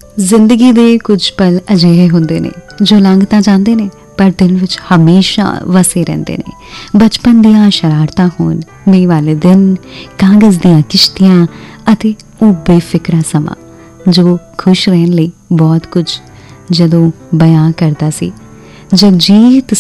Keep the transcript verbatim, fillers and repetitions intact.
ਜ਼ਿੰਦਗੀ ਦੇ ਕੁਝ ਪਲ ਅਜਿਹੇ ਹੁੰਦੇ ਨੇ ਜੋ ਲੰਘ ਤਾਂ ਜਾਂਦੇ ਨੇ ਪਰ ਦਿਲ ਵਿੱਚ ਹਮੇਸ਼ਾ ਵਸੇ ਰਹਿੰਦੇ ਨੇ। ਬਚਪਨ ਦੀਆਂ ਸ਼ਰਾਰਤਾਂ ਹੋਣ, ਮੀਂਹ ਵਾਲੇ ਦਿਨ, ਕਾਗਜ਼ ਦੀਆਂ ਕਿਸ਼ਤੀਆਂ ਅਤੇ ਉਹ ਬੇਫਿਕਰਾ ਸਮਾਂ ਜੋ ਖੁਸ਼ ਰਹਿਣ ਲਈ ਬਹੁਤ ਕੁਝ ਜਦੋਂ ਬਿਆਨ ਕਰਦਾ ਸੀ। ਜਗਜੀਤ